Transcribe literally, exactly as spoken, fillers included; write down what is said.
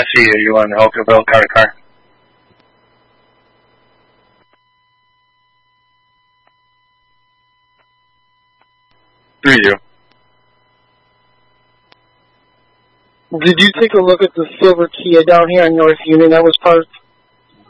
see you. You on Oakville, car to car? Through you. Did you take a look at the silver Kia down here on North Union that was parked?